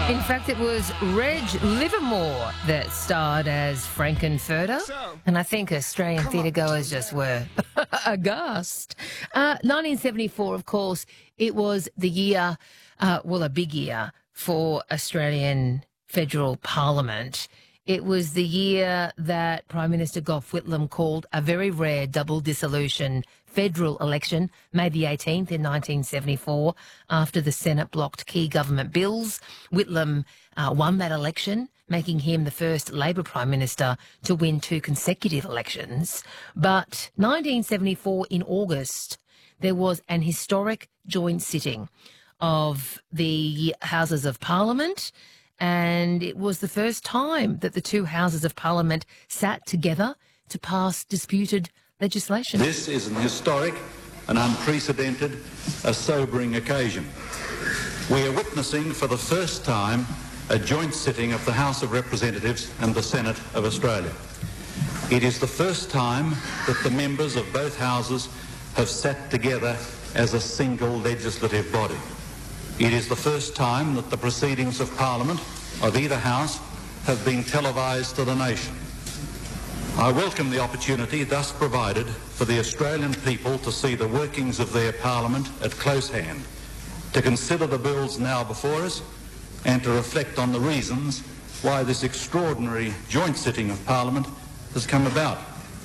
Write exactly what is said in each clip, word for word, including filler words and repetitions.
In fact, it was Reg Livermore that starred as Frankenfurter, and I think Australian theatre goers just were aghast. Uh, nineteen seventy-four, of course, it was the year, uh, well, a big year for Australian Federal Parliament. It was the year that Prime Minister Gough Whitlam called a very rare double dissolution federal election, May the eighteenth in nineteen seventy-four, after the Senate blocked key government bills. Whitlam uh, won that election, making him the first Labor Prime Minister to win two consecutive elections. But nineteen seventy-four, in August, there was an historic joint sitting of the Houses of Parliament, and it was the first time that the two Houses of Parliament sat together to pass disputed legislation. This is an historic, an unprecedented, a sobering occasion. We are witnessing for the first time a joint sitting of the House of Representatives and the Senate of Australia. It is the first time that the members of both houses have sat together as a single legislative body. It is the first time that the proceedings of Parliament of either House have been televised to the nation. I welcome the opportunity thus provided for the Australian people to see the workings of their Parliament at close hand, to consider the bills now before us and to reflect on the reasons why this extraordinary joint sitting of Parliament has come about.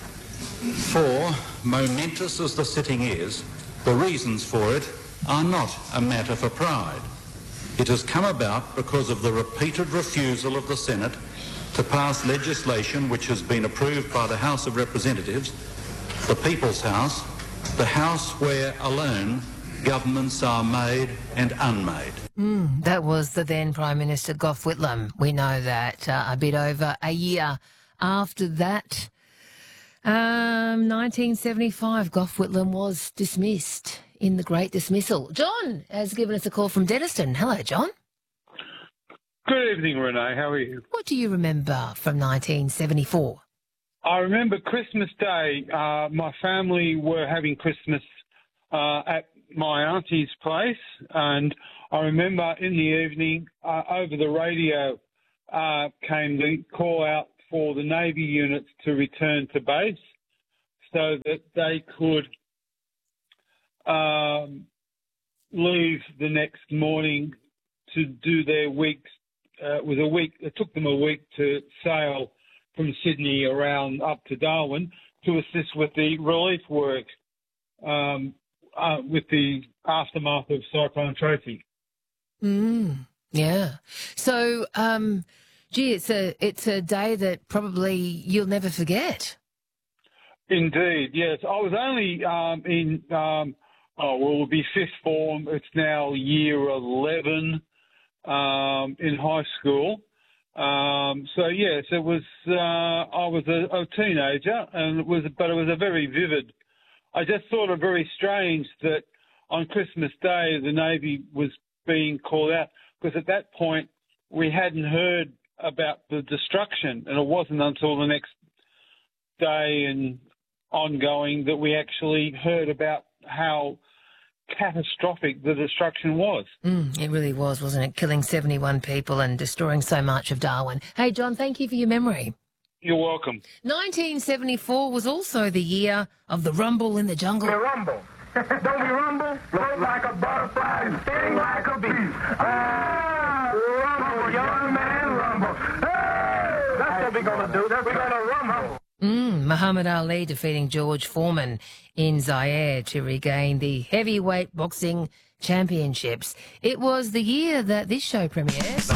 For, momentous as the sitting is, the reasons for it are not a matter for pride. It has come about because of the repeated refusal of the Senate to pass legislation which has been approved by the House of Representatives, the People's House, the House where alone governments are made and unmade. Mm, that was the then Prime Minister Gough Whitlam. We know that uh, a bit over a year after that, um, nineteen seventy-five, Gough Whitlam was dismissed in the Great Dismissal. John has given us a call from Deniston. Hello, John. Good evening, Renee. How are you? What do you remember from nineteen seventy-four? I remember Christmas Day. Uh, my family were having Christmas uh, at my auntie's place, and I remember in the evening, uh, over the radio, uh, came the call out for the Navy units to return to base so that they could um, leave the next morning to do their week's. Uh, it was a week. It took them a week to sail from Sydney around up to Darwin to assist with the relief work um, uh, with the aftermath of Cyclone Tracy. Mm, yeah. So, um, gee, it's a it's a day that probably you'll never forget. Indeed, yes. I was only um, in um, oh well, it will be fifth form. It's now year eleven. Um, in high school. Um, so yes, it was, uh, I was a, a teenager and it was, but it was a very vivid, I just thought it very strange that on Christmas Day, the Navy was being called out because at that point we hadn't heard about the destruction, and it wasn't until the next day and ongoing that we actually heard about how catastrophic the destruction was. Mm, it really was, wasn't it? Killing seventy-one people and destroying so much of Darwin. Hey, John, thank you for your memory. You're welcome. nineteen seventy-four was also the year of the rumble in the jungle. The rumble. Don't we rumble? Float like a butterfly and sting like a bee. Ah, rumble, young man, rumble. Hey, that's what we're going to do. We're going to rumble. Mm, Muhammad Ali defeating George Foreman in Zaire to regain the heavyweight boxing championships. It was the year that this show premieres.